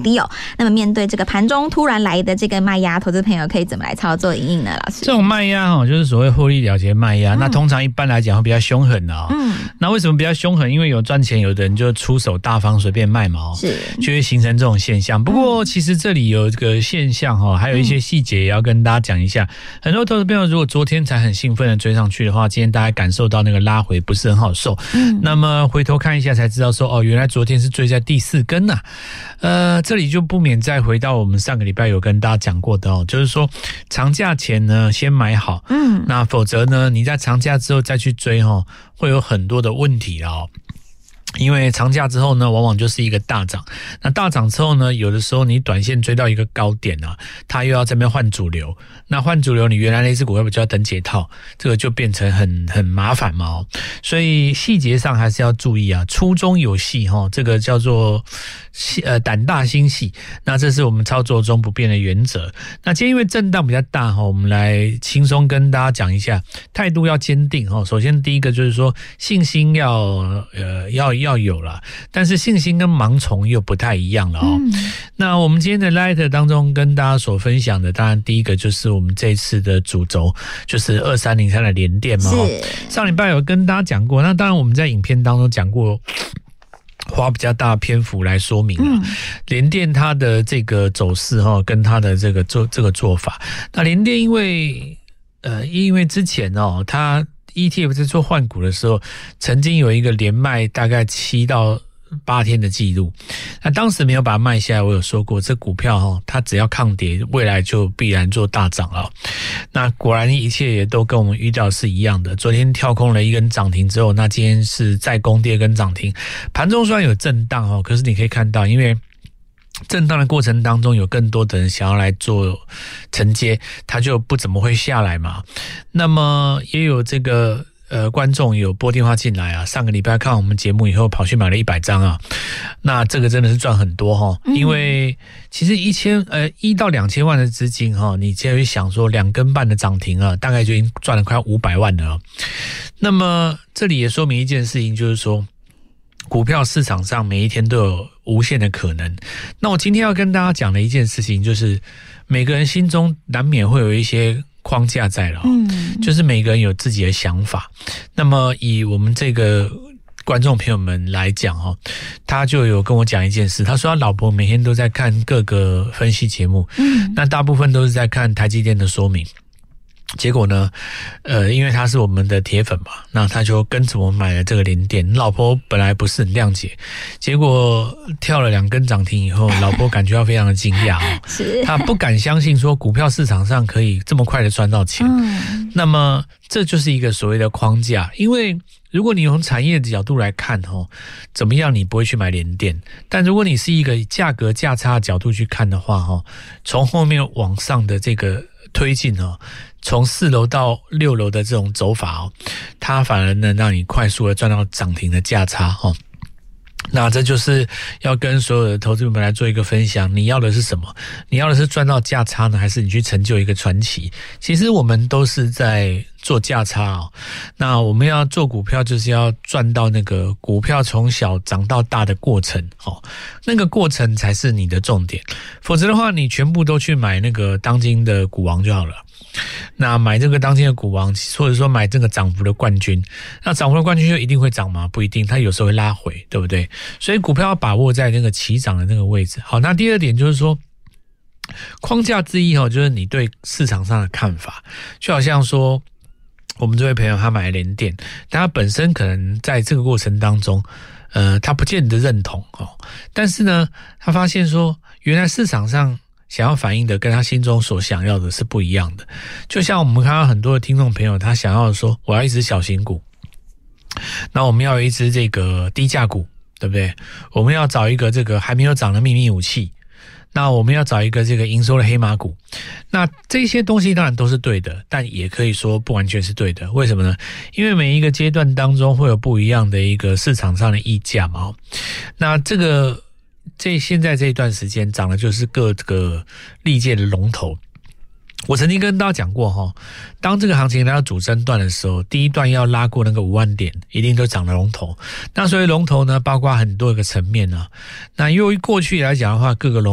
低哦。那么面对这个盘中突然来的这个卖压，投资朋友可以怎么来操作因应呢？老师， 这种卖压就是所谓获利了结卖压，那通常一般来讲会比较凶狠的那为什么比较凶狠？因为有赚钱，有的人就出手大方随便卖嘛是就会形成这种现象。不过其实这里有这个现象还有一些细节也要跟大家讲一下。很多投资朋友如果昨天才很兴奋的追上去的话，今天大家感受到那个拉回不是很好受。那么回头看一下才知道说原来昨天是追在第4根这里就不免再回到我们上个礼拜有跟大家讲过的就是说长假前呢先买好，那否则呢你在长假之后再去追会有很多的问题因为长假之后呢往往就是一个大涨，那大涨之后呢有的时候你短线追到一个高点它又要这边换主流，那换主流你原来那只股票就要等解套，这个就变成很麻烦嘛所以细节上还是要注意粗中有细这个叫做胆大心细，那这是我们操作中不变的原则。那今天因为震荡比较大我们来轻松跟大家讲一下，态度要坚定首先第一个就是说信心要有啦，但是信心跟盲从又不太一样了那我们今天的 Light 当中跟大家所分享的，当然第一个就是我们这一次的主轴就是2303的联电嘛上礼拜有跟大家讲过，那当然我们在影片当中讲过，花比较大的篇幅来说明联电它的这个走势跟它的这个做法。那联电因为之前它ETF 在做换股的时候曾经有一个连卖大概7到8天的记录，那当时没有把它卖下来，我有说过这股票它只要抗跌未来就必然做大涨了。那果然一切也都跟我们预料是一样的，昨天跳空了一根涨停之后，那今天是再攻第2根涨停，盘中虽然有震荡可是你可以看到因为震荡的过程当中有更多的人想要来做承接，它就不怎么会下来嘛。那么也有这个观众有拨电话进来上个礼拜看我们节目以后跑去买了100张那这个真的是赚很多因为其实1到2000万的资金你就会想说2根半的涨停大概就已经赚了快500万了那么这里也说明一件事情，就是说股票市场上每一天都有无限的可能。那我今天要跟大家讲的一件事情，就是每个人心中难免会有一些框架在了就是每个人有自己的想法。那么以我们这个观众朋友们来讲他就有跟我讲一件事，他说他老婆每天都在看各个分析节目那大部分都是在看台积电的说明。结果呢因为他是我们的铁粉嘛，那他就跟着我买了这个联电。老婆本来不是很谅解，结果跳了2根涨停以后，老婆感觉到非常的惊讶他不敢相信说股票市场上可以这么快的赚到钱那么这就是一个所谓的框架，因为如果你从产业的角度来看怎么样你不会去买联电，但如果你是一个价格价差的角度去看的话从后面往上的这个推进从4楼到6楼的这种走法它反而能让你快速的赚到涨停的价差那这就是要跟所有的投资者们来做一个分享，你要的是什么？你要的是赚到价差呢，还是你去成就一个传奇？其实我们都是在做价差那我们要做股票就是要赚到那个股票从小长到大的过程那个过程才是你的重点，否则的话你全部都去买那个当今的股王就好了。那买这个当今的股王，或者说买这个涨幅的冠军，那涨幅的冠军就一定会涨吗？不一定，它有时候会拉回，对不对？所以股票要把握在那个起涨的那个位置。好，那第二点就是说框架之一就是你对市场上的看法，就好像说我们这位朋友他买联电，但他本身可能在这个过程当中他不见得认同但是呢他发现说原来市场上想要反映的跟他心中所想要的是不一样的。就像我们看到很多的听众朋友他想要说我要一只小型股，那我们要有一只这个低价股，对不对？我们要找一个这个还没有涨的秘密武器，那我们要找一个这个营收的黑马股。那这些东西当然都是对的，但也可以说不完全是对的。为什么呢？因为每一个阶段当中会有不一样的一个市场上的溢价嘛。那现在这一段时间涨的就是各个历届的龙头。我曾经跟大家讲过当这个行情来到主升段的时候，第一段要拉过那个5万点，一定都涨了龙头。那所以龙头呢，包括很多个层面那因为过去来讲的话，各个龙